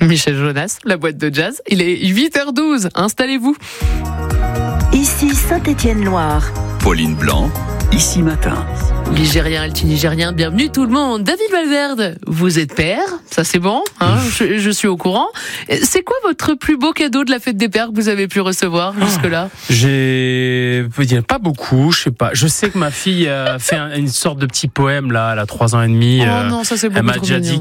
Michel Jonas, la boîte de jazz. Il est 8h12, installez-vous. Ici Saint-Étienne-Loire. Pauline Blanc, Ici Matin. Ligérien, alti-nigérien, bienvenue tout le monde. David Valverde, vous êtes père, ça c'est bon, hein, je suis au courant. C'est quoi votre plus beau cadeau de la fête des pères que vous avez pu recevoir jusque-là ? Pas beaucoup, je sais pas. Je sais que ma fille a fait une sorte de petit poème là, elle a 3 ans et demi. Oh non, ça c'est beaucoup Elle m'a trop déjà mignon. dit